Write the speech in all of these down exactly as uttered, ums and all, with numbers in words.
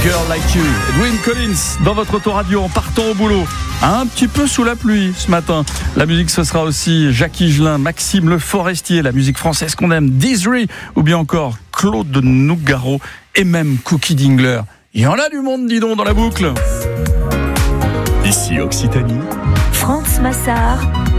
Girl Like You, Edwyn Collins dans votre autoradio en partant au boulot. Un petit peu sous la pluie ce matin. La musique, ce sera aussi Jacques Higelin, Maxime Le Forestier, la musique française qu'on aime, Dizzy, ou bien encore Claude Nougaro et même Cookie Dingler. Il y en a du monde, dis donc, dans la boucle. Ici Occitanie, France Massard.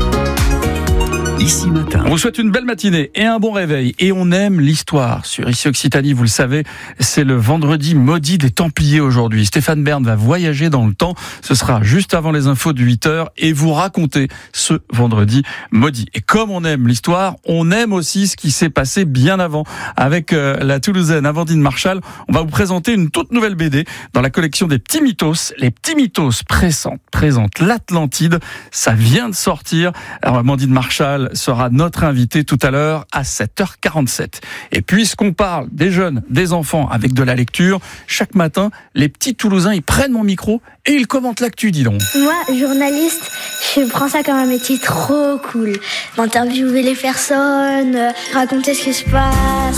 Ici Matin. On vous souhaite une belle matinée et un bon réveil. Et on aime l'histoire. Sur Ici Occitanie, vous le savez, c'est le vendredi maudit des Templiers aujourd'hui. Stéphane Bern va voyager dans le temps. Ce sera juste avant les infos de huit heures et vous raconter ce vendredi maudit. Et comme on aime l'histoire, on aime aussi ce qui s'est passé bien avant. Avec euh, la Toulousaine Amandine Marchal, on va vous présenter une toute nouvelle B D dans la collection des Petits Mythos. Les Petits Mythos présentent, présentent l'Atlantide. Ça vient de sortir. Alors Amandine Marchal sera notre invité tout à l'heure à sept heures quarante-sept. Et puisqu'on parle des jeunes, des enfants avec de la lecture, chaque matin, les petits Toulousains, ils prennent mon micro et ils commentent l'actu, dis donc. Moi, journaliste, je prends ça comme un métier trop cool. D'interviewer les personnes, euh, raconter ce qui se passe.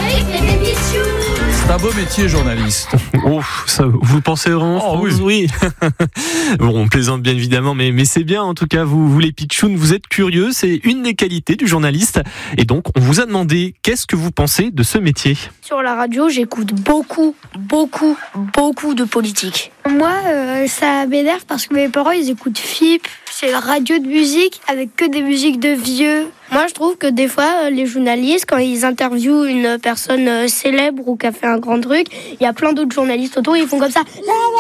C'est un beau métier, journaliste. Oh, ça, vous pensez vraiment, Oh, France, oui. Bon, on plaisante bien évidemment, mais, mais c'est bien en tout cas, vous, vous les pitchouns, vous êtes curieux, c'est une des qualités du journaliste. Et donc, on vous a demandé, qu'est-ce que vous pensez de ce métier ? Sur la radio, j'écoute beaucoup, beaucoup, beaucoup de politique. Moi, euh, ça m'énerve parce que mes parents, ils écoutent F I P. C'est la radio de musique avec que des musiques de vieux. Moi, je trouve que des fois, les journalistes, quand ils interviewent une personne célèbre ou qui a fait un grand truc, il y a plein d'autres journalistes autour, ils font comme ça.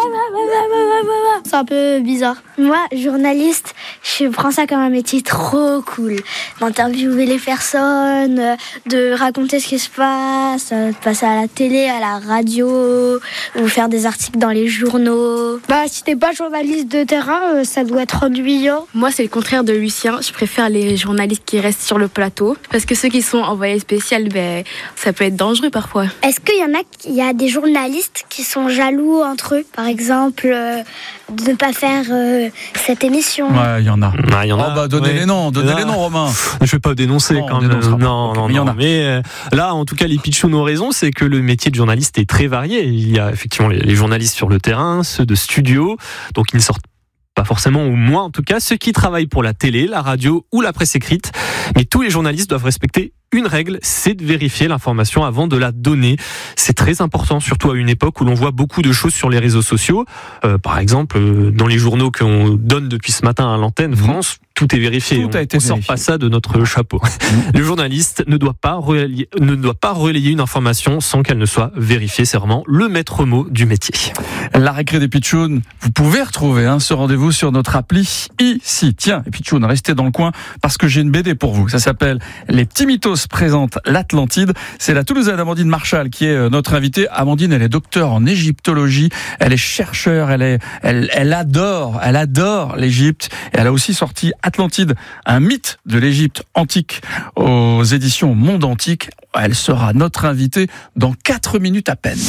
C'est un peu bizarre. Moi, journaliste, je prends ça comme un métier trop cool. D'interviewer les personnes, de raconter ce qui se passe, de passer à la télé, à la radio, ou faire des articles dans les journaux. Bah, si t'es pas journaliste de terrain, ça doit être ennuyant. Moi, c'est le contraire de Lucien. Je préfère les journalistes qui restent sur le plateau. Parce que ceux qui sont envoyés spécial, ben, ça peut être dangereux parfois. Est-ce qu'il y en a, il y a des journalistes qui sont jaloux entre eux? Par exemple, euh, de ne pas faire euh, cette émission. Ouais, il y en a. Ah, y en a. Oh bah, donnez ouais. les noms, donnez les noms, Romain. Je vais pas dénoncer Non, quand on même. dénoncera pas. Non, non, Il y en non. a. Mais euh, là, en tout cas, les pitchouns ont raison, c'est que le métier de journaliste est très varié. Il y a effectivement les, les journalistes sur le terrain, ceux de studio, donc ils ne sortent pas forcément, ou moins en tout cas, ceux qui travaillent pour la télé, la radio ou la presse écrite. Mais tous les journalistes doivent respecter une règle, c'est de vérifier l'information avant de la donner. C'est très important, surtout à une époque où l'on voit beaucoup de choses sur les réseaux sociaux. Euh, par exemple, euh, dans les journaux qu'on donne depuis ce matin à l'antenne France, tout est vérifié. Tout a été on ne sort vérifié. pas ça de notre chapeau. Le journaliste ne doit pas relayer, ne doit pas relayer une information sans qu'elle ne soit vérifiée. C'est vraiment le maître mot du métier. La récré des pitchouns, vous pouvez retrouver hein, ce rendez-vous sur notre appli ici. Tiens, et pitchouns, restez dans le coin parce que j'ai une B D pour vous. Ça s'appelle Les Petits Mythos présente l'Atlantide. C'est la Toulousaine Amandine Marchal qui est notre invitée. Amandine, elle est docteure en égyptologie, elle est chercheure, elle est, elle, elle adore, elle adore l'Égypte. Et elle a aussi sorti Atlantide, un mythe de l'Égypte antique aux éditions Monde Antique. Elle sera notre invitée dans quatre minutes à peine.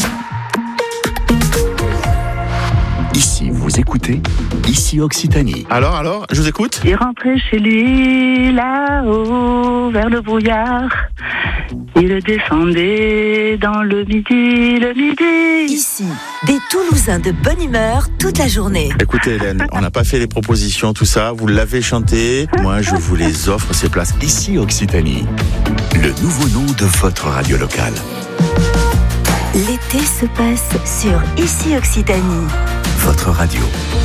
Ici vous écoutez, Ici Occitanie. Alors, alors, je vous écoute. Il rentrait chez lui, là-haut, vers le brouillard. Il descendait dans le midi, le midi. Ici, des Toulousains de bonne humeur toute la journée. Écoutez Hélène, on n'a pas fait les propositions, tout ça, vous l'avez chanté. Moi, je vous les offre, ces places. Ici Occitanie, le nouveau nom de votre radio locale. L'été se passe sur Ici Occitanie. Votre radio.